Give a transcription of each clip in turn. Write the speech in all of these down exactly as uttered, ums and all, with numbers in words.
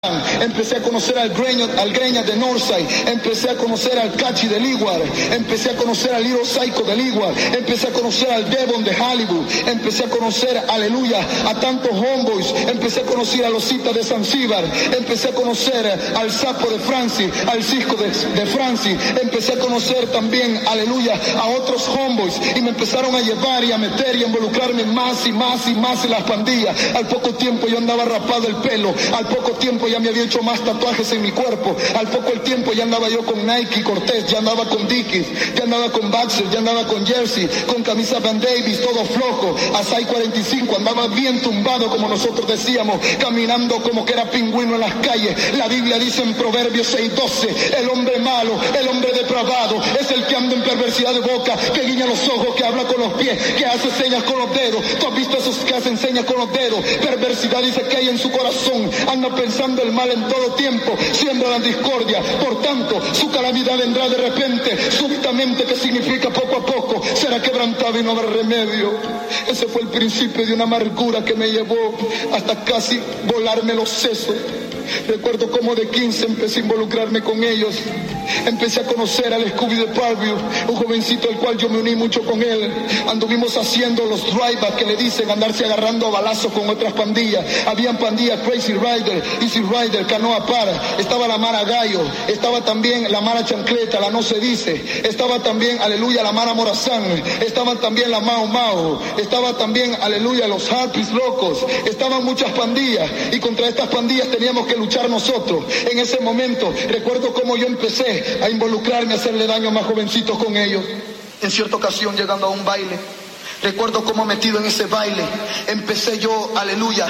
Empecé a conocer al Greña, al Greña de Northside, empecé a conocer al Cachi de Leeward, empecé a conocer al Little Psycho de Leeward, empecé a conocer al Devon de Hollywood, empecé a conocer, aleluya, a tantos homeboys, empecé a conocer a los Citas de Zanzíbar, empecé a conocer al Sapo de Francis, al Cisco de, de Francis, empecé a conocer también, aleluya, a otros homeboys, y me empezaron a llevar y a meter y a involucrarme más y más y más en las pandillas. Al poco tiempo yo andaba rapado el pelo, al poco tiempo ya me había hecho más tatuajes en mi cuerpo, al poco el tiempo ya andaba yo con Nike Cortez, ya andaba con Dickies, ya andaba con Baxter, ya andaba con Jersey, con camisa Van Davis, todo flojo, Asai cuarenta y cinco, andaba bien tumbado como nosotros decíamos, caminando como que era pingüino en las calles. La Biblia dice en Proverbios seis doce, el hombre malo, el hombre depravado, es el que anda en perversidad de boca, que guiña los ojos, que habla con los pies, que hace señas con los dedos. Tú has visto esos que hacen señas con los dedos. Perversidad dice que hay en su corazón, anda pensando el mal en todo tiempo, siembra la discordia. Por tanto, su calamidad vendrá de repente, súbitamente, que significa poco a poco, será quebrantado y no habrá remedio. Ese fue el principio de una amargura que me llevó hasta casi volarme los sesos. Recuerdo cómo de quince empecé a involucrarme con ellos. Empecé a conocer al Scooby de Parkview, un jovencito al cual yo me uní mucho con él. Anduvimos haciendo los drive-backs que le dicen, andarse agarrando a balazos con otras pandillas. Habían pandillas Crazy Rider, Easy Rider, Canoa Para. Estaba la Mara Gallo, estaba también la Mara Chancleta, la No Se Dice. Estaba también, aleluya, la Mara Morazán. Estaban también la Mao Mao. Estaba también, aleluya, los Harpies Locos. Estaban muchas pandillas y contra estas pandillas teníamos que luchar nosotros. En ese momento recuerdo cómo yo empecé a involucrarme, a hacerle daño a más jovencitos con ellos. En cierta ocasión, llegando a un baile, recuerdo cómo metido en ese baile empecé yo, aleluya,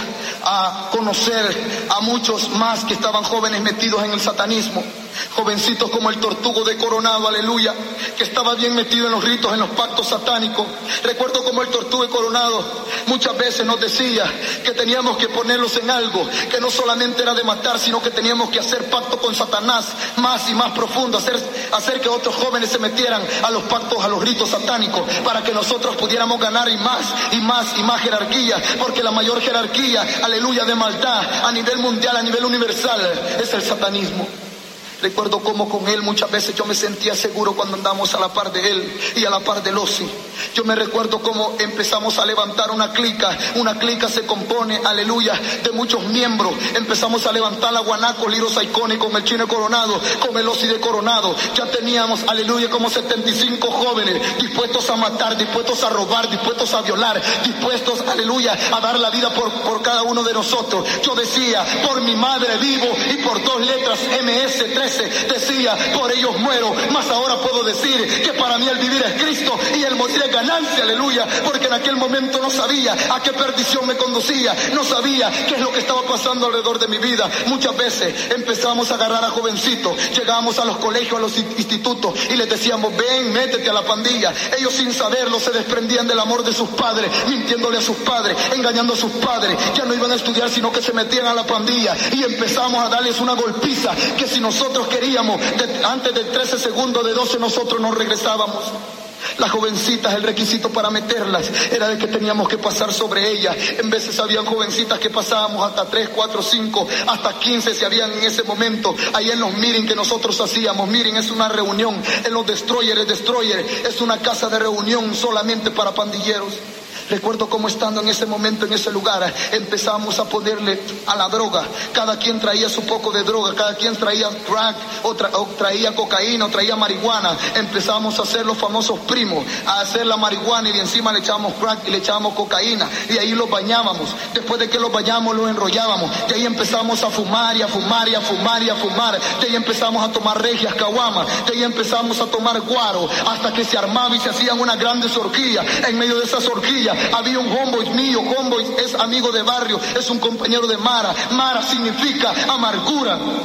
a conocer a muchos más que estaban jóvenes metidos en el satanismo. Jovencitos como el Tortugo de Coronado, aleluya, que estaba bien metido en los ritos, en los pactos satánicos. Recuerdo como el Tortugo de Coronado muchas veces nos decía que teníamos que ponerlos en algo, que no solamente era de matar, sino que teníamos que hacer pacto con Satanás más y más profundo, hacer, hacer que otros jóvenes se metieran a los pactos, a los ritos satánicos, para que nosotros pudiéramos ganar y más y más y más jerarquía, porque la mayor jerarquía, aleluya, de maldad a nivel mundial, a nivel universal, es el satanismo. Recuerdo cómo con él muchas veces yo me sentía seguro cuando andamos a la par de él y a la par de Losi. Yo me recuerdo cómo empezamos a levantar una clica. Una clica se compone, aleluya, de muchos miembros. Empezamos a levantar la Guanaco, Liro Saicone, con el Chino Coronado, con el Losi de Coronado. Ya teníamos, aleluya, como setenta y cinco jóvenes dispuestos a matar, dispuestos a robar, dispuestos a violar, dispuestos, aleluya, a dar la vida por, por cada uno de nosotros. Yo decía, por mi madre vivo, y por dos letras M S tres decía, por ellos muero, mas ahora puedo decir que para mí el vivir es Cristo y el morir es ganancia, aleluya, porque en aquel momento no sabía a qué perdición me conducía, no sabía qué es lo que estaba pasando alrededor de mi vida. Muchas veces empezamos a agarrar a jovencitos, llegábamos a los colegios, a los institutos y les decíamos, ven, métete a la pandilla. Ellos sin saberlo se desprendían del amor de sus padres, mintiéndole a sus padres, engañando a sus padres. Ya no iban a estudiar, sino que se metían a la pandilla y empezamos a darles una golpiza que si nosotros queríamos, de, antes del trece segundos de doce nosotros nos regresábamos. Las jovencitas, el requisito para meterlas era de que teníamos que pasar sobre ellas. En veces habían jovencitas que pasábamos hasta tres, cuatro, cinco, hasta quince si habían en ese momento. Ahí en los meeting que nosotros hacíamos, miren, es una reunión. En los destroyers, destroyer es una casa de reunión solamente para pandilleros. Recuerdo cómo estando en ese momento, en ese lugar, empezamos a ponerle a la droga. Cada quien traía su poco de droga, cada quien traía crack, o, tra- o traía cocaína, o traía marihuana. Empezamos a hacer los famosos primos, a hacer la marihuana y de encima le echábamos crack y le echábamos cocaína. Y ahí los bañábamos. Después de que los bañamos, los enrollábamos. De ahí empezamos a fumar y a fumar y a fumar y a fumar. De ahí empezamos a tomar regias, caguamas. De ahí empezamos a tomar guaro, hasta que se armaba y se hacían unas grandes orgías. En medio de esas orgías había un homeboy mío. Homeboy es amigo de barrio, es un compañero de Mara. Mara significa amargura.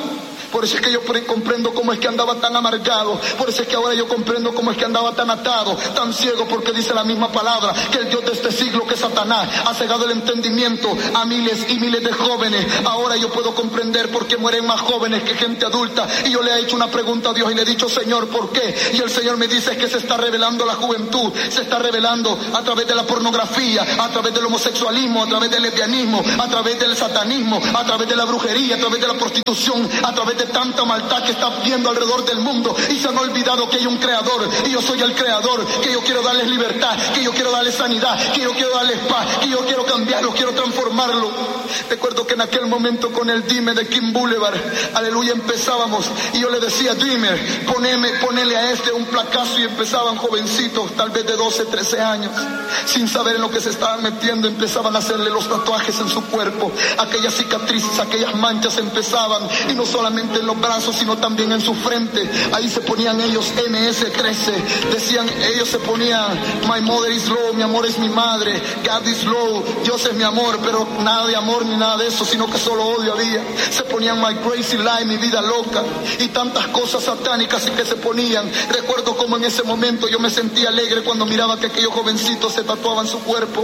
Por eso es que yo comprendo cómo es que andaba tan amargado. Por eso es que ahora yo comprendo cómo es que andaba tan atado, tan ciego, porque dice la misma palabra que el Dios de este siglo, que es Satanás, ha cegado el entendimiento a miles y miles de jóvenes. Ahora yo puedo comprender por qué mueren más jóvenes que gente adulta. Y yo le he hecho una pregunta a Dios y le he dicho: Señor, ¿por qué? Y el Señor me dice que se está revelando la juventud, se está revelando a través de la pornografía, a través del homosexualismo, a través del lesbianismo, a través del satanismo, a través de la brujería, a través de la prostitución, a través de tanta maldad que está viendo alrededor del mundo, y se han olvidado que hay un creador, y yo soy el creador, que yo quiero darles libertad, que yo quiero darles sanidad, que yo quiero darles paz, que yo quiero cambiarlo, quiero transformarlo. Recuerdo que en aquel momento con el Dime de King Boulevard, aleluya, empezábamos, y yo le decía: Dreamer, poneme, ponele a este un placazo, y empezaban jovencitos, tal vez de doce, trece años, sin saber en lo que se estaban metiendo, empezaban a hacerle los tatuajes en su cuerpo, aquellas cicatrices, aquellas manchas empezaban, y no solamente en los brazos, sino también en su frente. Ahí se ponían ellos eme ese trece, decían, ellos se ponían My mother is low, mi amor es mi madre, God is low, Dios es mi amor, pero nada de amor ni nada de eso, sino que solo odio había. Se ponían My crazy life, mi vida loca, y tantas cosas satánicas y que se ponían. Recuerdo como en ese momento yo me sentía alegre cuando miraba que aquellos jovencitos se tatuaban su cuerpo.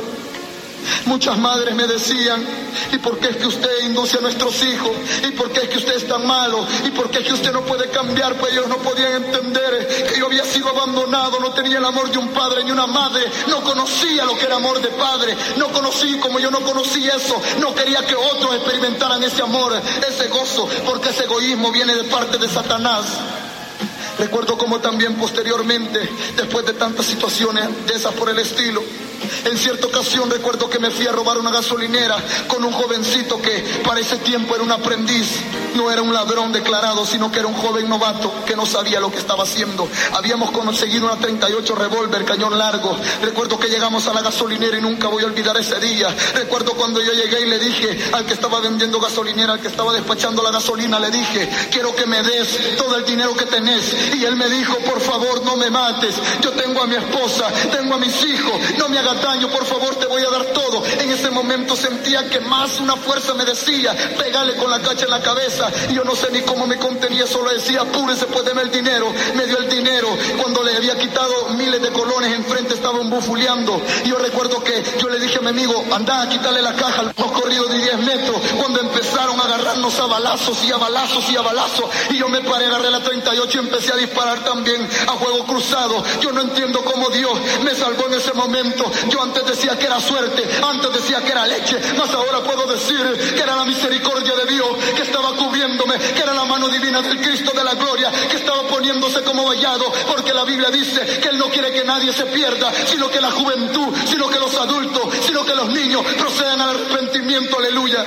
Muchas madres me decían: ¿y por qué es que usted induce a nuestros hijos? ¿Y por qué es que usted es tan malo? ¿Y por qué es que usted no puede cambiar? Pues ellos no podían entender que yo había sido abandonado, no tenía el amor de un padre ni una madre, no conocía lo que era amor de padre, no conocí, como yo no conocí eso, no quería que otros experimentaran ese amor, ese gozo, porque ese egoísmo viene de parte de Satanás. Recuerdo como también posteriormente, después de tantas situaciones de esas por el estilo, en cierta ocasión recuerdo que me fui a robar una gasolinera con un jovencito que para ese tiempo era un aprendiz. No era un ladrón declarado, sino que era un joven novato que no sabía lo que estaba haciendo. Habíamos conseguido una treinta y ocho revólver, cañón largo. Recuerdo que llegamos a la gasolinera y nunca voy a olvidar ese día. Recuerdo cuando yo llegué y le dije al que estaba vendiendo gasolinera, al que estaba despachando la gasolina, le dije: quiero que me des todo el dinero que tenés. Y él me dijo: por favor, no me mates, yo tengo a mi esposa, tengo a mis hijos, no me hagas daño, por favor, te voy a dar todo. En ese momento sentía que más una fuerza me decía: pégale con la cacha en la cabeza. Y yo no sé ni cómo me contenía, solo decía: apúrese, pues deme el dinero. Me dio el dinero. Cuando le había quitado miles de colones, enfrente estaba embufuleando. Y yo recuerdo que yo le dije a mi amigo: anda a quitarle la caja. Hemos corrido de diez metros cuando empezaron a agarrarnos a balazos y a balazos y a balazos. Y yo me paré, agarré la treinta y ocho y empecé a disparar también a juego cruzado. Yo no entiendo cómo Dios me salvó en ese momento. Yo antes decía que era suerte, antes decía que era leche, mas ahora puedo decir que era la misericordia de Dios que estaba cubriéndome, que era la mano divina del Cristo de la gloria que estaba poniéndose como vallado, porque la Biblia dice que Él no quiere que nadie se pierda, sino que la juventud, sino que los adultos, sino que los niños procedan al arrepentimiento. Aleluya.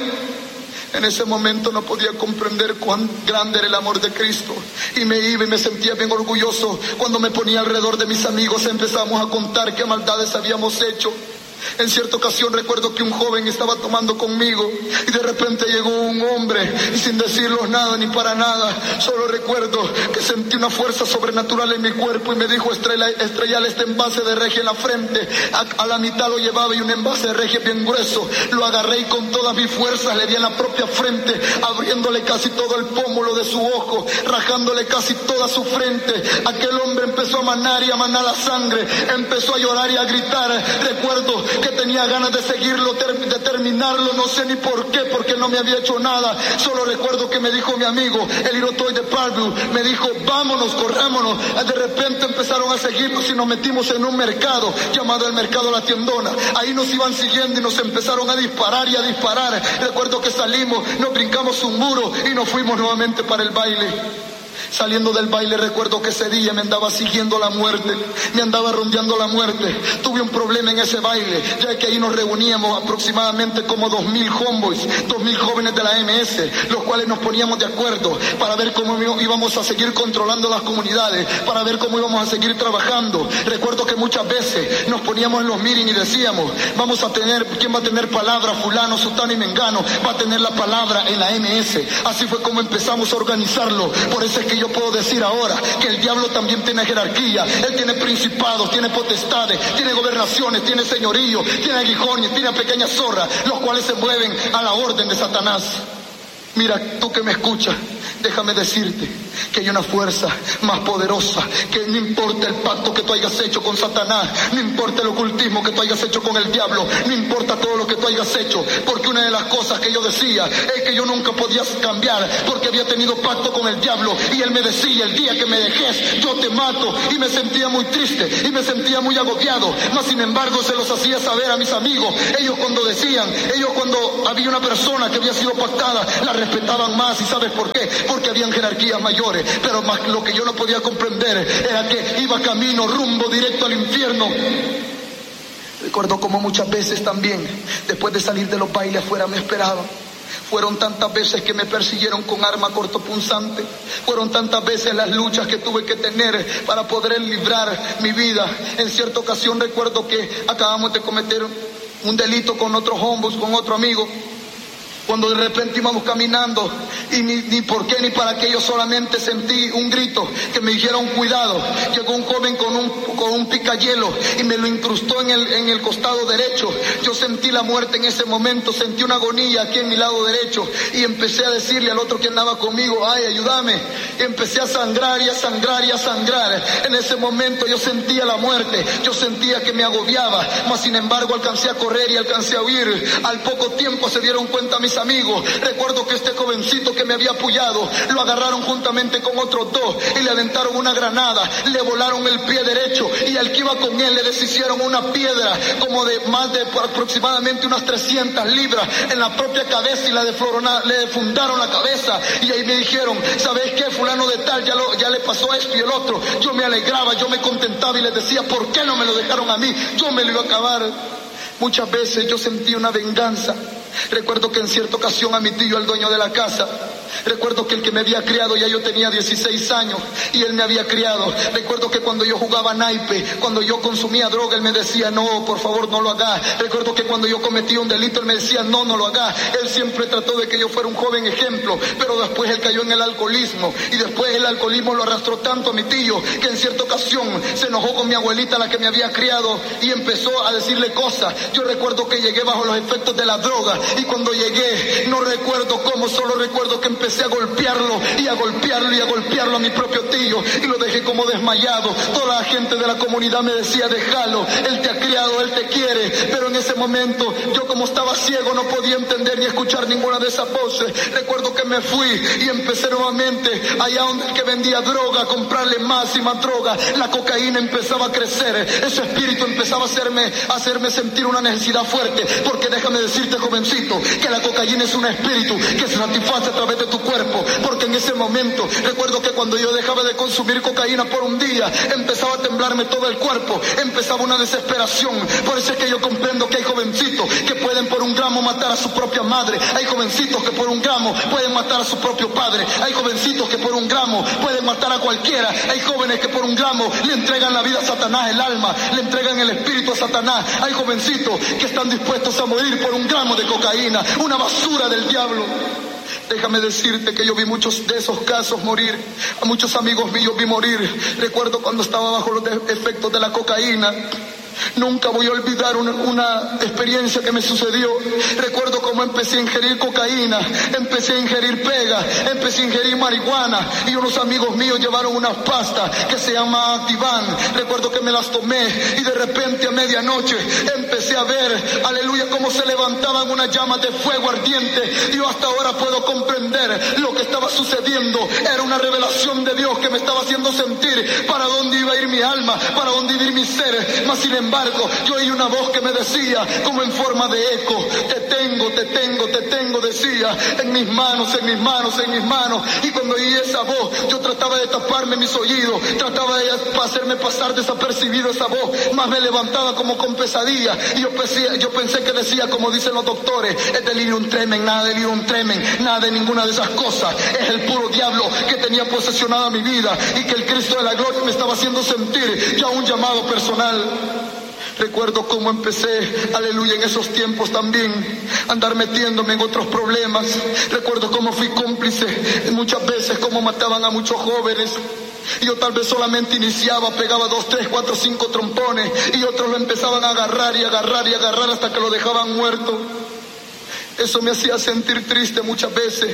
En ese momento no podía comprender cuán grande era el amor de Cristo, y me iba y me sentía bien orgulloso cuando me ponía alrededor de mis amigos. Empezamos a contar qué maldades habíamos hecho. En cierta ocasión recuerdo que un joven estaba tomando conmigo y de repente llegó un hombre y sin decirnos nada ni para nada, solo recuerdo que sentí una fuerza sobrenatural en mi cuerpo y me dijo: estrellale este envase de regia en la frente. A, a la mitad lo llevaba y un envase de regia bien grueso. Lo agarré y con todas mis fuerzas le di en la propia frente, abriéndole casi todo el pómulo de su ojo, rajándole casi toda su frente. Aquel hombre empezó a manar y a manar la sangre, empezó a llorar y a gritar. Recuerdo que tenía ganas de seguirlo, de terminarlo, no sé ni por qué, porque no me había hecho nada. Solo recuerdo que me dijo mi amigo, el Irotoy de Parkview, me dijo: vámonos, corrámonos. De repente empezaron a seguirnos y nos metimos en un mercado llamado el Mercado La Tiendona. Ahí nos iban siguiendo y nos empezaron a disparar y a disparar. Recuerdo que salimos, nos brincamos un muro y nos fuimos nuevamente para el baile. Saliendo del baile recuerdo que ese día me andaba siguiendo la muerte, me andaba rondeando la muerte. Tuve un problema en ese baile, ya que ahí nos reuníamos aproximadamente como dos mil homeboys, dos mil jóvenes de la eme ese, los cuales nos poníamos de acuerdo para ver cómo íbamos a seguir controlando las comunidades, para ver cómo íbamos a seguir trabajando. Recuerdo que muchas veces nos poníamos en los meetings y decíamos: vamos a tener, ¿quién va a tener palabra? Fulano, sutano y mengano va a tener la palabra en la eme ese. Así fue como empezamos a organizarlo. Por eso es que yo puedo decir ahora que el diablo también tiene jerarquía. Él tiene principados, tiene potestades, tiene gobernaciones, tiene señorío, tiene aguijones, tiene pequeñas zorras, los cuales se mueven a la orden de Satanás. Mira, tú que me escuchas, déjame decirte que hay una fuerza más poderosa, que no importa el pacto que tú hayas hecho con Satanás, no importa el ocultismo que tú hayas hecho con el diablo, no importa todo lo que tú hayas hecho, porque una de las cosas que yo decía es que yo nunca podía cambiar, porque había tenido pacto con el diablo, y él me decía, el día que me dejes, yo te mato, y me sentía muy triste, y me sentía muy agobiado, mas sin embargo se los hacía saber a mis amigos. Ellos cuando decían, ellos cuando había una persona que había sido pactada, la respetaban más. ¿Y sabes por qué? Porque habían jerarquías mayores. Pero más lo que yo no podía comprender era que iba camino, rumbo directo al infierno. Recuerdo como muchas veces también, después de salir de los bailes afuera, me esperaban. Fueron tantas veces que me persiguieron con arma cortopunzante. Fueron tantas veces las luchas que tuve que tener para poder librar mi vida. En cierta ocasión recuerdo que acabamos de cometer un delito con otros hombres, con otro amigo. Cuando de repente íbamos caminando y ni, ni por qué ni para qué, yo solamente sentí un grito que me dijeron cuidado. Llegó un joven con un, con un picayelo y me lo incrustó en el, en el costado derecho. Yo sentí la muerte en ese momento, sentí una agonía aquí en mi lado derecho y empecé a decirle al otro que andaba conmigo, ay, ayúdame. Y empecé a sangrar y a sangrar y a sangrar. En ese momento yo sentía la muerte, yo sentía que me agobiaba, mas sin embargo alcancé a correr y alcancé a huir. Al poco tiempo se dieron cuenta mis amigos. Recuerdo que este jovencito que me había apoyado lo agarraron juntamente con otros dos y le aventaron una granada, le volaron el pie derecho y al que iba con él le deshicieron una piedra como de más de aproximadamente unas trescientas libras en la propia cabeza y la defloronaron, le defundaron la cabeza. Y ahí me dijeron, ¿sabes qué? Fulano de tal ya, lo, ya le pasó esto y el otro. Yo me alegraba, yo me contentaba y les decía, ¿por qué no me lo dejaron a mí? Yo me lo iba a acabar. Muchas veces yo sentí una venganza. Recuerdo que en cierta ocasión a mi tío, el dueño de la casa, recuerdo que el que me había criado, ya yo tenía dieciséis años y él me había criado. Recuerdo que cuando yo jugaba naipe, cuando yo consumía droga, él me decía, no, por favor no lo hagas. Recuerdo que cuando yo cometía un delito, él me decía, no, no lo hagas. Él siempre trató de que yo fuera un joven ejemplo, pero después él cayó en el alcoholismo y después el alcoholismo lo arrastró tanto a mi tío que en cierta ocasión se enojó con mi abuelita, la que me había criado, y empezó a decirle cosas. Yo recuerdo que llegué bajo los efectos de la droga y cuando llegué, no recuerdo cómo, solo recuerdo que empecé a golpearlo y a golpearlo y a golpearlo a mi propio tío y lo dejé como desmayado. Toda la gente de la comunidad me decía, déjalo, él te ha criado, él te quiere. Pero en ese momento yo, como estaba ciego, no podía entender ni escuchar ninguna de esas voces. Recuerdo que me fui y empecé nuevamente allá donde el que vendía droga a comprarle más y más droga. La cocaína empezaba a crecer, ese espíritu empezaba a hacerme, a hacerme sentir una necesidad fuerte, porque déjame decirte, jovencito, que la cocaína es un espíritu que se satisface a través de tu cuerpo. Porque en ese momento recuerdo que cuando yo dejaba de consumir cocaína por un día, empezaba a temblarme todo el cuerpo, empezaba una desesperación. Por eso es que yo comprendo que hay jovencitos que pueden por un gramo matar a su propia madre, hay jovencitos que por un gramo pueden matar a su propio padre, hay jovencitos que por un gramo pueden matar a cualquiera, hay jóvenes que por un gramo le entregan la vida a Satanás, el alma, le entregan el espíritu a Satanás, hay jovencitos que están dispuestos a morir por un gramo de cocaína, una basura del diablo. Déjame decirte que yo vi muchos de esos casos morir, a muchos amigos míos vi morir. Recuerdo cuando estaba bajo los efectos de la cocaína. Nunca voy a olvidar una, una experiencia que me sucedió. Recuerdo cómo empecé a ingerir cocaína, empecé a ingerir pega, empecé a ingerir marihuana y unos amigos míos llevaron unas pastas que se llama Activan. Recuerdo que me las tomé y de repente a medianoche empecé a ver, aleluya, cómo se levantaban unas llamas de fuego ardiente. Y yo hasta ahora puedo comprender lo que estaba sucediendo. Era una revelación de Dios que me estaba haciendo sentir para dónde iba a ir mi alma, para dónde iba a ir mi ser. Mas sin embargo, embargo, yo oí una voz que me decía, como en forma de eco, te tengo, te tengo, te tengo, decía, en mis manos, en mis manos, en mis manos. Y cuando oí esa voz, yo trataba de taparme mis oídos, trataba de hacerme pasar desapercibido esa voz, más me levantaba como con pesadilla. Y yo pensé, yo pensé que decía, como dicen los doctores, es delirium tremen, nada de delirium tremen, nada de ninguna de esas cosas. Es el puro diablo que tenía posesionada mi vida y que el Cristo de la gloria me estaba haciendo sentir ya un llamado personal. Recuerdo cómo empecé, aleluya, en esos tiempos también, andar metiéndome en otros problemas. Recuerdo cómo fui cómplice muchas veces, cómo mataban a muchos jóvenes. Y yo tal vez solamente iniciaba, pegaba dos, tres, cuatro, cinco trompones y otros lo empezaban a agarrar y agarrar y agarrar hasta que lo dejaban muerto. Eso me hacía sentir triste muchas veces.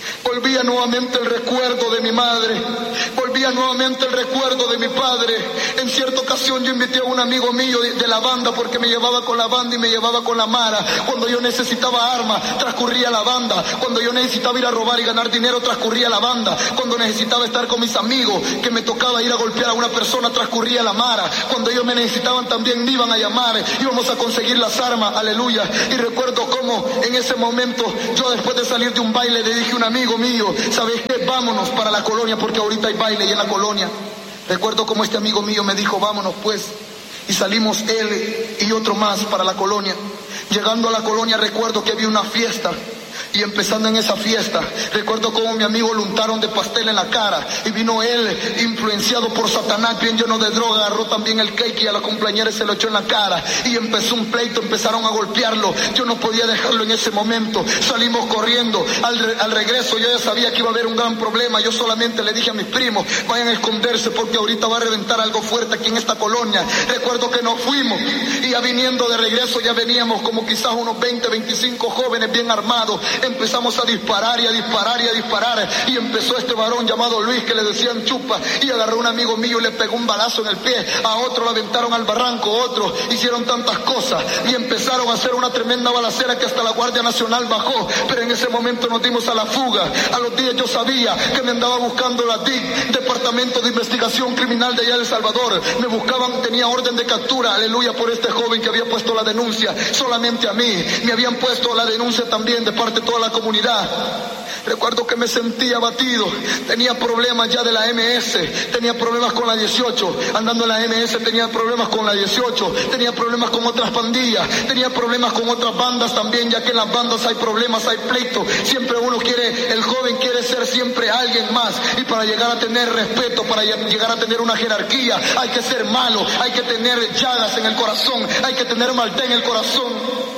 Volvía nuevamente el recuerdo de mi madre, volvía nuevamente el recuerdo de mi padre. En cierta ocasión yo invité a un amigo mío de, de la banda, porque me llevaba con la banda y me llevaba con la mara. Cuando yo necesitaba armas, transcurría la banda. Cuando yo necesitaba ir a robar y ganar dinero, transcurría la banda. Cuando necesitaba estar con mis amigos, que me tocaba ir a golpear a una persona, transcurría la mara. Cuando ellos me necesitaban también me iban a llamar, íbamos a conseguir las armas, aleluya. Y recuerdo cómo en ese momento yo, después de salir de un baile, le dije a un amigo mío, ¿sabes qué? Vámonos para la colonia, porque ahorita hay baile y en la colonia. Recuerdo cómo este amigo mío me dijo, vámonos pues. Y salimos él y otro más para la colonia. Llegando a la colonia recuerdo que había una fiesta. Y empezando en esa fiesta, recuerdo cómo mi amigo lo untaron de pastel en la cara. Y vino él, influenciado por Satanás, bien lleno de droga, agarró también el cake y a la compañera se lo echó en la cara. Y empezó un pleito, empezaron a golpearlo. Yo no podía dejarlo en ese momento. Salimos corriendo. Al, re, al regreso yo ya sabía que iba a haber un gran problema. Yo solamente le dije a mis primos, vayan a esconderse porque ahorita va a reventar algo fuerte aquí en esta colonia. Recuerdo que nos fuimos y ya viniendo de regreso ya veníamos como quizás unos veinte, veinticinco jóvenes bien armados. Empezamos a disparar y a disparar y a disparar. Y empezó este varón llamado Luis, que le decían Chupa, y agarró a un amigo mío y le pegó un balazo en el pie. A otro lo aventaron al barranco, otro hicieron tantas cosas y empezaron a hacer una tremenda balacera que hasta la Guardia Nacional bajó. Pero en ese momento nos dimos a la fuga. A los días yo sabía que me andaba buscando la D I C, Departamento de Investigación Criminal de allá de El Salvador. Me buscaban, tenía orden de captura, aleluya, por este joven que había puesto la denuncia. Solamente a mí me habían puesto la denuncia también de parte de toda la comunidad. Recuerdo que me sentía abatido, tenía problemas ya de la M S, tenía problemas con la dieciocho, andando en la M S tenía problemas con la dieciocho, tenía problemas con otras pandillas, tenía problemas con otras bandas también, ya que en las bandas hay problemas, hay pleitos, siempre uno quiere, el joven quiere ser siempre alguien más, y para llegar a tener respeto, para llegar a tener una jerarquía, hay que ser malo, hay que tener llagas en el corazón, hay que tener maldad en el corazón.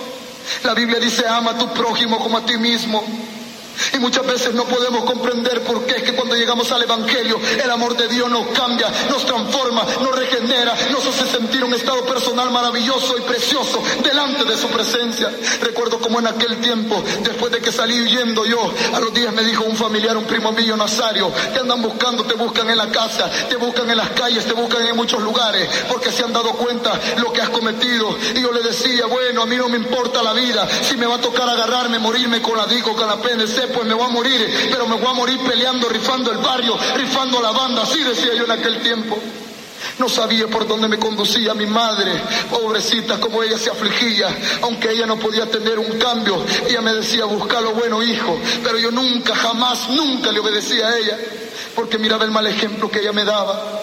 La Biblia dice, ama a tu prójimo como a ti mismo. Y muchas veces no podemos comprender por qué es que cuando llegamos al Evangelio, el amor de Dios nos cambia, nos transforma, nos regenera, nos hace sentir un estado personal maravilloso y precioso delante de su presencia. Recuerdo como en aquel tiempo, después de que salí huyendo yo, a los días me dijo un familiar, un primo mío, Nazario, te andan buscando, te buscan en la casa, te buscan en las calles, te buscan en muchos lugares, porque se han dado cuenta lo que has cometido. Y yo le decía, bueno, a mí no me importa la vida, si me va a tocar agarrarme, morirme con la D I C o con la P N C, pues me voy a morir, pero me voy a morir peleando, rifando el barrio, rifando la banda, así decía yo en aquel tiempo. No sabía por dónde me conducía mi madre, pobrecita, como ella se afligía, aunque ella no podía tener un cambio. Ella me decía, busca lo bueno, hijo, pero yo nunca, jamás, nunca le obedecía a ella, porque miraba el mal ejemplo que ella me daba.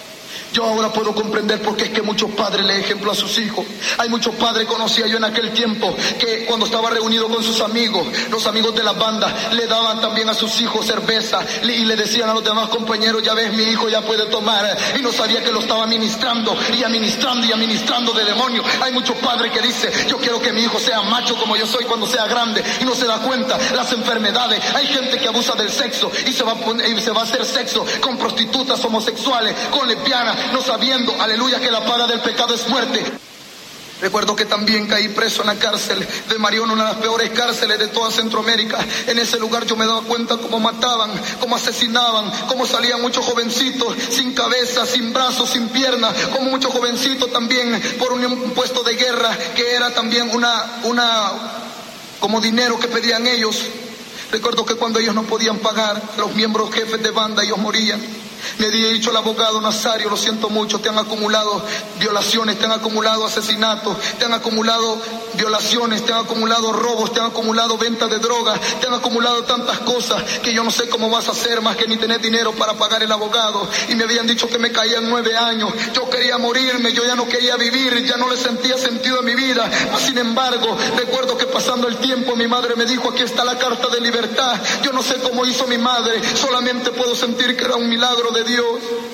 Yo ahora puedo comprender por qué es que muchos padres le ejemplo a sus hijos. Hay muchos padres, conocía yo en aquel tiempo, que cuando estaba reunido con sus amigos, los amigos de la banda, le daban también a sus hijos cerveza y le decían a los demás compañeros, ya ves, mi hijo ya puede tomar, y no sabía que lo estaba ministrando y administrando y administrando de demonio. Hay muchos padres que dicen, yo quiero que mi hijo sea macho como yo soy cuando sea grande, y no se da cuenta las enfermedades. Hay gente que abusa del sexo y se va a, poner, y se va a hacer sexo con prostitutas homosexuales, con lesbianas, no sabiendo, aleluya, que la paga del pecado es muerte. Recuerdo que también caí preso en la cárcel de Mariona, una de las peores cárceles de toda Centroamérica. En ese lugar yo me daba cuenta cómo mataban, cómo asesinaban, cómo salían muchos jovencitos sin cabeza, sin brazos, sin piernas, como muchos jovencitos también por un puesto de guerra que era también una, una, como dinero que pedían ellos. Recuerdo que cuando ellos no podían pagar, los miembros jefes de banda, ellos morían. Me había dicho el abogado, Nazario, lo siento mucho, te han acumulado violaciones, te han acumulado asesinatos, te han acumulado violaciones, te han acumulado robos, te han acumulado ventas de drogas, te han acumulado tantas cosas que yo no sé cómo vas a hacer más que ni tener dinero para pagar el abogado. Y me habían dicho que me caían nueve años, yo quería morirme, yo ya no quería vivir, ya no le sentía sentido a mi vida. Sin embargo, recuerdo que pasando el tiempo mi madre me dijo, aquí está la carta de libertad. Yo no sé cómo hizo mi madre, solamente puedo sentir que era un milagro de Dios.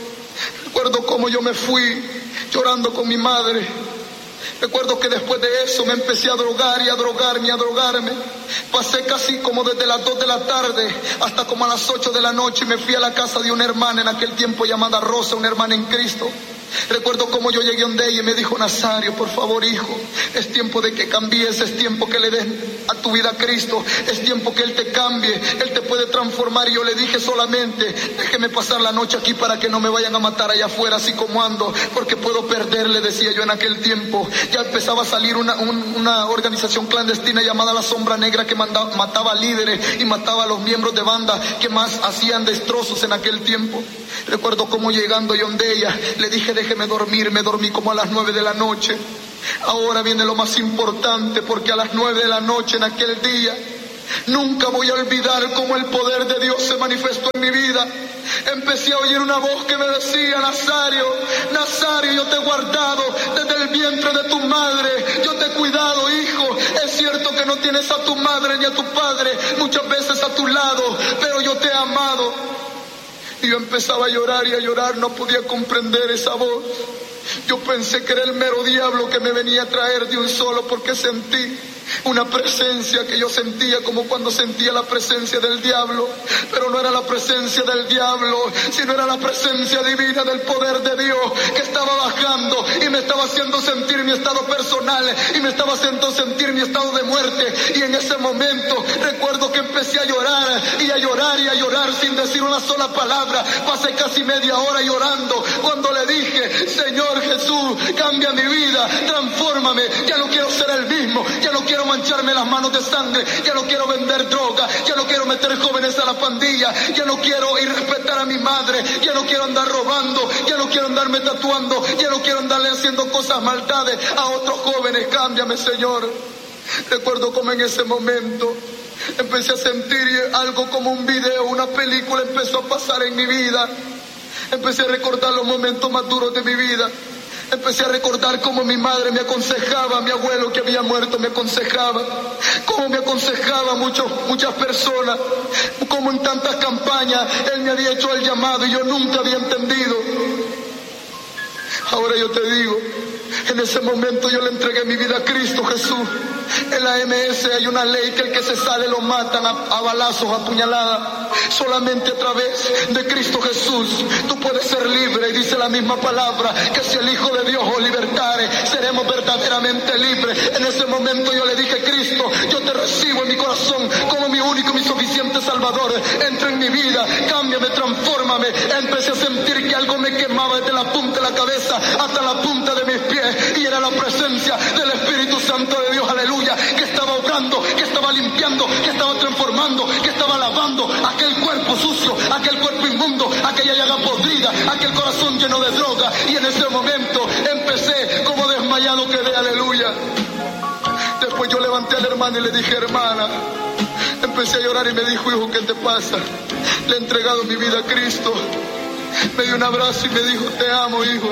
Recuerdo cómo yo me fui llorando con mi madre. Recuerdo que después de eso me empecé a drogar y a drogarme y a drogarme. Pasé casi como desde las dos de la tarde hasta como a las ocho de la noche y me fui a la casa de una hermana en aquel tiempo llamada Rosa, una hermana en Cristo. Recuerdo cómo yo llegué donde ella y me dijo, Nazario, por favor, hijo, es tiempo de que cambies, es tiempo que le des a tu vida a Cristo. Es tiempo que Él te cambie, Él te puede transformar. Y yo le dije solamente, déjeme pasar la noche aquí para que no me vayan a matar allá afuera así como ando, porque puedo perderle, decía yo en aquel tiempo. Ya empezaba a salir una, un, una organización clandestina llamada La Sombra Negra que mandaba, mataba líderes y mataba a los miembros de banda que más hacían destrozos en aquel tiempo. Recuerdo cómo llegando yo donde ella, le dije déjeme dormir, me dormí como a las nueve de la noche. Ahora viene lo más importante, porque a las nueve de la noche en aquel día, nunca voy a olvidar cómo el poder de Dios se manifestó en mi vida. Empecé a oír una voz que me decía, Nazario, Nazario, yo te he guardado desde el vientre de tu madre, yo te he cuidado, hijo. Es cierto que no tienes a tu madre ni a tu padre muchas veces a tu lado, pero yo te he amado. Y yo empezaba a llorar y a llorar, no podía comprender esa voz. Yo pensé que era el mero diablo que me venía a traer de un solo, porque sentí una presencia que yo sentía como cuando sentía la presencia del diablo, pero no era la presencia del diablo, sino era la presencia divina del poder de Dios que estaba bajando y me estaba haciendo sentir mi estado personal y me estaba haciendo sentir mi estado de muerte. Y en ese momento recuerdo que empecé a llorar y a llorar y a llorar sin decir una sola palabra. Pasé casi media hora llorando cuando le dije, Señor Jesús, cambia mi vida, transfórmame, ya no quiero ser el mismo, ya no quiero mancharme las manos de sangre, ya no quiero vender droga, ya no quiero meter jóvenes a la pandilla, ya no quiero irrespetar a mi madre, ya no quiero andar robando, ya no quiero andarme tatuando, ya no quiero andarle haciendo cosas maldades a otros jóvenes. Cámbiame, Señor. Recuerdo como en ese momento empecé a sentir algo como un video, una película empezó a pasar en mi vida. Empecé a recordar los momentos más duros de mi vida. Empecé a recordar cómo mi madre me aconsejaba, mi abuelo que había muerto me aconsejaba, cómo me aconsejaba muchos, muchas personas, cómo en tantas campañas él me había hecho el llamado y yo nunca había entendido. Ahora yo te digo, en ese momento yo le entregué mi vida a Cristo Jesús. En la M S hay una ley que el que se sale lo matan a, a balazos, a puñaladas. Solamente a través de Cristo Jesús tú puedes ser libre. Y dice la misma palabra que si el Hijo de Dios os libertare, seremos verdaderamente libres. En ese momento yo le dije, Cristo, yo te recibo en mi corazón como mi único y mi suficiente Salvador. Entra en mi vida, cámbiame, transfórmame. Empecé a sentir que algo me quemaba desde la punta de la cabeza hasta la punta de mis pies, y era la presencia del Espíritu Santo de Dios, aleluya, que estaba obrando, que estaba limpiando, que estaba transformando, que estaba lavando aquel cuerpo sucio, aquel cuerpo inmundo, aquella llaga podrida, aquel corazón lleno de droga. Y en ese momento empecé como desmayado quedé, aleluya. Después yo levanté a la hermana y le dije, hermana, empecé a llorar y me dijo, hijo, ¿qué te pasa? Le he entregado mi vida a Cristo. Me dio un abrazo y me dijo, te amo, hijo.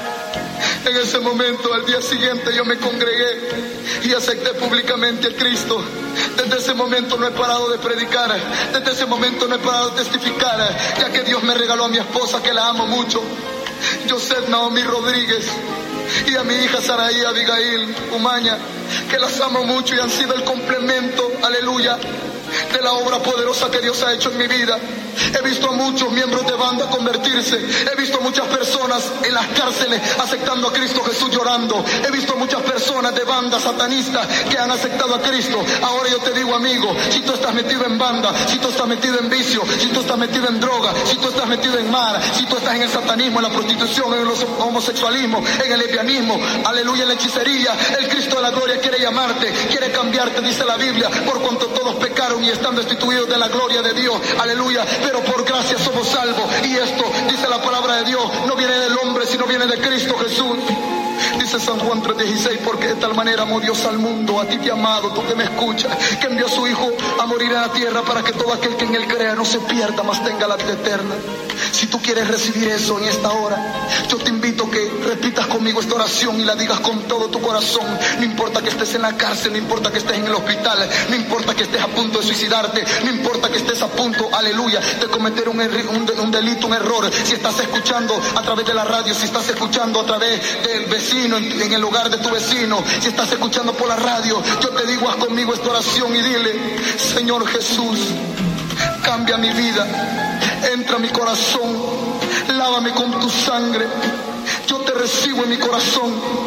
En ese momento, al día siguiente, yo me congregué y acepté públicamente a Cristo. Desde ese momento no he parado de predicar, desde ese momento no he parado de testificar, ya que Dios me regaló a mi esposa, que la amo mucho, Joseph Naomi Rodríguez, y a mi hija Saraí Abigail Umaña, que las amo mucho y han sido el complemento, aleluya, de la obra poderosa que Dios ha hecho en mi vida. He visto a muchos miembros de banda convertirse. He visto a muchas personas en las cárceles aceptando a Cristo Jesús llorando. He visto a muchas personas de bandas satanistas que han aceptado a Cristo. Ahora yo te digo, amigo, si tú estás metido en banda, si tú estás metido en vicio, si tú estás metido en droga, si tú estás metido en mar, si tú estás en el satanismo, en la prostitución, en el homosexualismo, en el lesbianismo, aleluya, en la hechicería, el Cristo de la gloria quiere llamarte, quiere cambiarte, dice la Biblia, por cuanto todos pecaron y están destituidos de la gloria de Dios, aleluya. Pero por gracia somos salvos. Y esto, dice la palabra de Dios, no viene del hombre, sino viene de Cristo Jesús. Dice San Juan tres dieciséis, porque de tal manera amó Dios al mundo, a ti te ha amado, tú que me escuchas, que envió a su Hijo a morir en la tierra para que todo aquel que en él crea no se pierda, mas tenga la vida eterna. Si tú quieres recibir eso en esta hora, yo te invito que repitas conmigo esta oración y la digas con todo tu corazón. No importa que estés en la cárcel, no importa que estés en el hospital, no importa que estés a punto de suicidarte, no importa que estés a punto, aleluya, de cometer un, un, un delito, un error. Si estás escuchando a través de la radio, si estás escuchando a través del vecino, en, en el hogar de tu vecino, si estás escuchando por la radio, yo te digo, haz conmigo esta oración y dile, Señor Jesús, cambia mi vida, entra a mi corazón, lávame con tu sangre. Yo te recibo en mi corazón como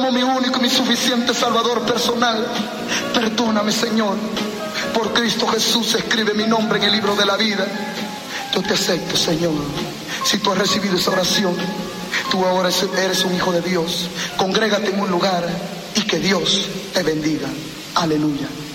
como mi único y mi suficiente Salvador personal. Perdóname, Señor. Por Cristo Jesús escribe mi nombre en el libro de la vida. Yo te acepto, Señor. Si tú has recibido esa oración, tú ahora eres un hijo de Dios. Congrégate en un lugar y que Dios te bendiga. Aleluya.